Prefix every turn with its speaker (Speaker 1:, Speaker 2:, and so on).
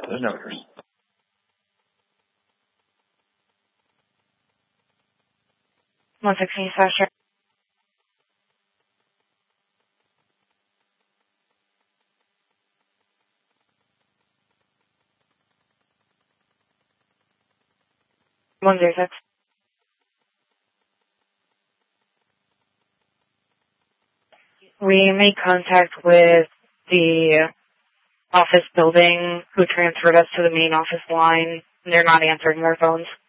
Speaker 1: There's no errors.
Speaker 2: One 16 Sasha. One 06. We made contact with the office building who transferred us to the main office line. They're not answering their phones.